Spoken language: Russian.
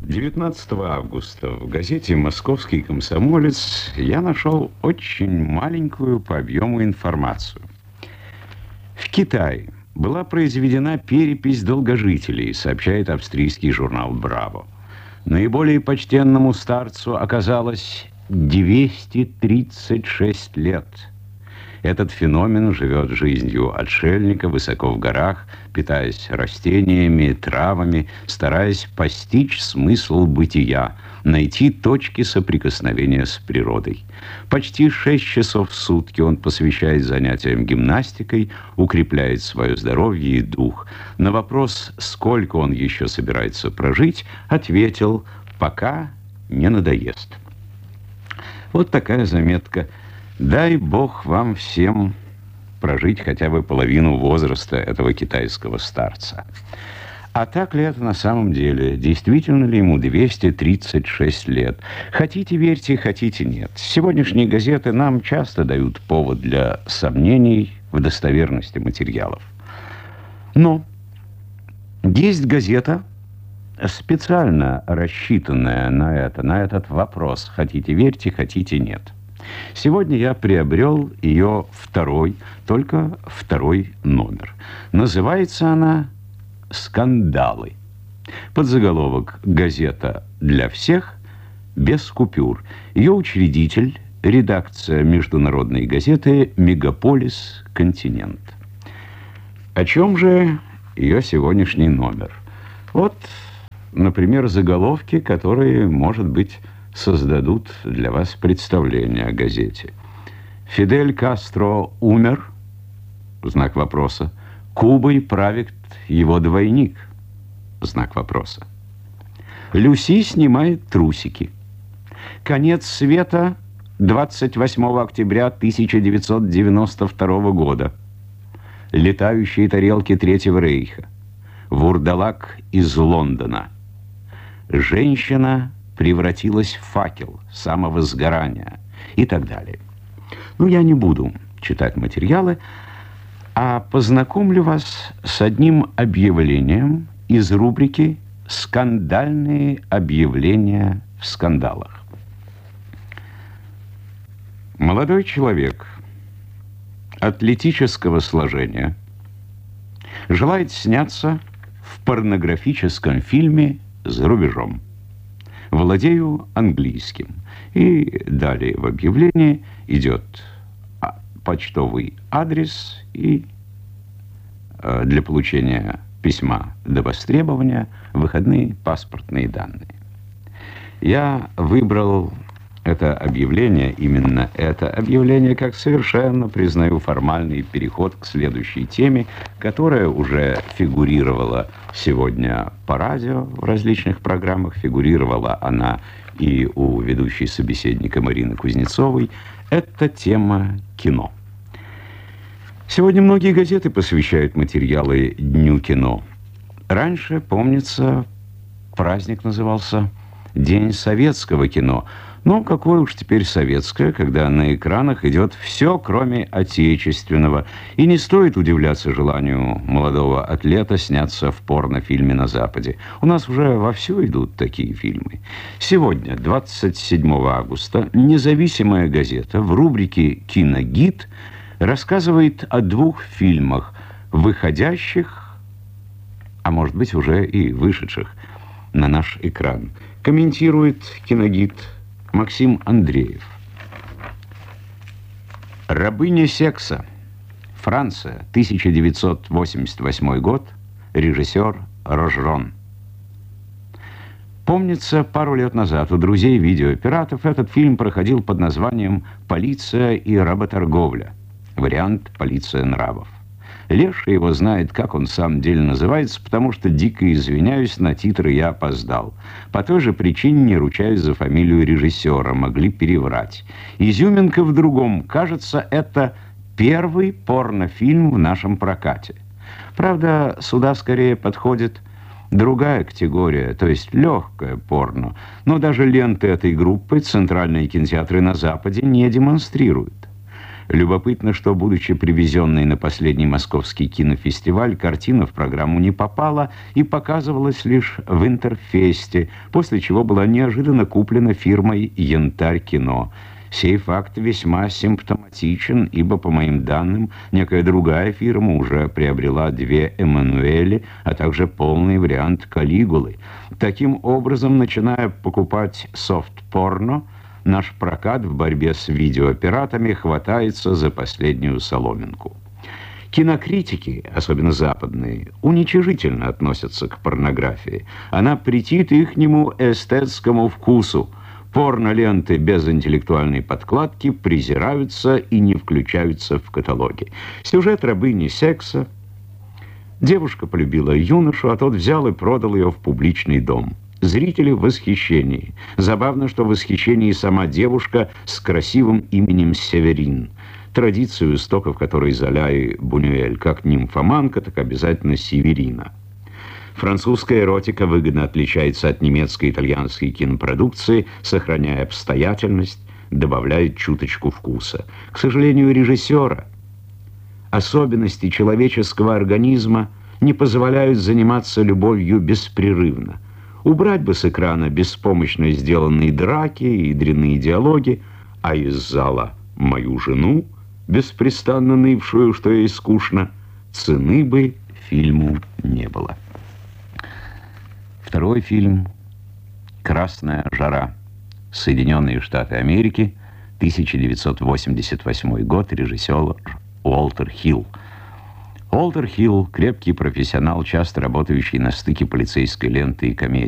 19 августа в газете «Московский комсомолец» я нашел очень маленькую по объему информацию. В Китае была произведена перепись долгожителей, сообщает австрийский журнал «Браво». Наиболее почтенному старцу оказалось 236 лет. Этот феномен живет жизнью отшельника высоко в горах, питаясь растениями, травами, стараясь постичь смысл бытия, найти точки соприкосновения с природой. Почти 6 часов в сутки он посвящает занятиям гимнастикой, укрепляет свое здоровье и дух. На вопрос, сколько он еще собирается прожить, ответил: «Пока не надоест». Вот такая заметка. Дай Бог вам всем прожить хотя бы половину возраста этого китайского старца. А так ли это на самом деле? Действительно ли ему 236 лет? Хотите верьте, хотите нет. Сегодняшние газеты нам часто дают повод для сомнений в достоверности материалов. Но есть газета, специально рассчитанная на этот вопрос. Хотите верьте, хотите нет. Сегодня я приобрел ее только второй номер. Называется она «Скандалы». Подзаголовок: «Газета для всех, без купюр». Ее учредитель — редакция международной газеты «Мегаполис Континент». О чем же ее сегодняшний номер? Вот, например, заголовки, которые, может быть, создадут для вас представление о газете. Фидель Кастро умер? Знак вопроса. Кубой правит его двойник? Знак вопроса. Люси снимает трусики. Конец света 28 октября 1992 года. Летающие тарелки Третьего рейха. Вурдалак из Лондона. Женщина превратилась в факел самого сгорания и так далее. Я не буду читать материалы, а познакомлю вас с одним объявлением из рубрики «Скандальные объявления в скандалах». Молодой человек атлетического сложения желает сняться в порнографическом фильме за рубежом. Владею английским. И далее в объявлении идет почтовый адрес и для получения письма до востребования выходные паспортные данные. Я выбрал именно это объявление, как совершенно, признаю, формальный переход к следующей теме, которая уже фигурировала сегодня по радио в различных программах. Фигурировала она и у ведущей собеседника Марины Кузнецовой. Это тема кино. Сегодня многие газеты посвящают материалы Дню кино. Раньше, помнится, праздник назывался «День советского кино». Но какое уж теперь советское, когда на экранах идет все, кроме отечественного. И не стоит удивляться желанию молодого атлета сняться в порнофильме на Западе. У нас уже вовсю идут такие фильмы. Сегодня, 27 августа, независимая газета в рубрике «Киногид» рассказывает о 2 фильмах, выходящих, а может быть уже и вышедших на наш экран. Комментирует «Киногид» Максим Андреев. «Рабыня секса. Франция. 1988 год. Режиссер Рожрон». Помнится, пару лет назад у друзей видеопиратов этот фильм проходил под названием «Полиция и работорговля». Вариант «Полиция нравов». Леша его знает, как он в самом деле называется, потому что, дико извиняюсь, на титры я опоздал. По той же причине не ручаюсь за фамилию режиссера, могли переврать. Изюминка в другом. Кажется, это первый порнофильм в нашем прокате. Правда, сюда скорее подходит другая категория, то есть легкое порно. Но даже ленты этой группы центральные кинотеатры на Западе не демонстрируют. Любопытно, что, будучи привезенной на последний московский кинофестиваль, картина в программу не попала и показывалась лишь в Интерфесте, после чего была неожиданно куплена фирмой «Янтарь кино». Сей факт весьма симптоматичен, ибо, по моим данным, некая другая фирма уже приобрела 2 «Эммануэли», а также полный вариант «Калигулы». Таким образом, начиная покупать софт-порно, наш прокат в борьбе с видеопиратами хватается за последнюю соломинку. Кинокритики, особенно западные, уничижительно относятся к порнографии. Она претит ихнему эстетскому вкусу. Порно-ленты без интеллектуальной подкладки презираются и не включаются в каталоги. Сюжет рабыни секса. Девушка полюбила юношу, а тот взял и продал ее в публичный дом. Зрители в восхищении. Забавно, что в восхищении сама девушка с красивым именем Северин. Традицию истоков которой Золя и Бунюэль, как нимфоманка, так обязательно Северина. Французская эротика выгодно отличается от немецкой и итальянской кинопродукции, сохраняя обстоятельность, добавляет чуточку вкуса. К сожалению, режиссера особенности человеческого организма не позволяют заниматься любовью беспрерывно. Убрать бы с экрана беспомощно сделанные драки и дрянные диалоги, а из зала мою жену, беспрестанно нывшую, что ей скучно, цены бы фильму не было. Второй фильм «Красная жара». Соединенные Штаты Америки, 1988 год, режиссер Уолтер Хилл. Уолтер Хилл – крепкий профессионал, часто работающий на стыке полицейской ленты и комедии.